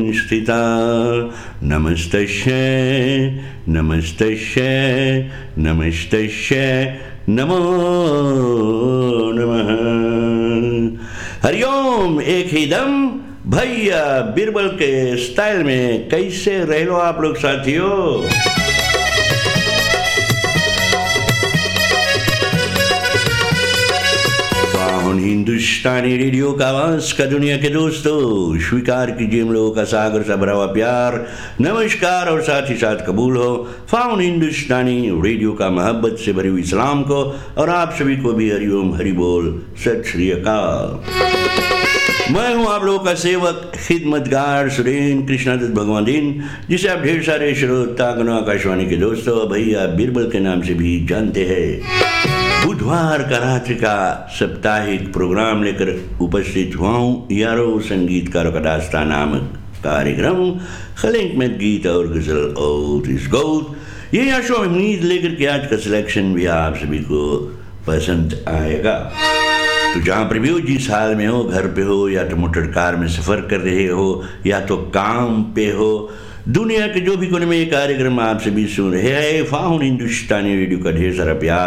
स्थिता नमस्तस्यै नमस्तस्यै नमस्तस्यै नमो नमः। हरिओम। एक ही दम भैया बीरबल के स्टाइल में कैसे रह लो आप लोग साथियों। हिंदुस्तानी रेडियो का आवाज का दुनिया के दोस्तों, स्वीकार कीजिए हम लोगों का सागर सा भरा हुआ प्यार, नमस्कार और साथ ही साथ कबूल हो फाउन हिंदुस्तानी रेडियो का मोहब्बत से भरी हुई सलाम को, और आप सभी को भी हरिओम हरि बोल सत श्री अकाल। मैं हूं आप लोगों का सेवक खिदमतगार सुरेंद्र कृष्णादत्त भगवान, जिसे आप ढेर सारे श्रोतागण आकाशवाणी के दोस्तों भैया बीरबल के नाम से भी जानते हैं। बुधवार का रात्रि का साप्ताहिक प्रोग्राम लेकर उपस्थित हुआ हूँ यारो संगीतकारों का दास्तान नामक कार्यक्रम, खलिंग में गीत और गजल और इस गौत। ये यहाँ शो उम्मीद लेकर कि आज का सिलेक्शन भी आप सभी को पसंद आएगा। तो जहाँ पर भी हो, जिस हाल में हो, घर पे हो या तो मोटर कार में सफ़र कर रहे हो या तो काम पे हो, दुनिया के जो भी कोने में ये कार्यक्रम आप सभी सुन रहे हैं, फाउन हिंदुस्तानी रेडियो का ढेर सारा प्यार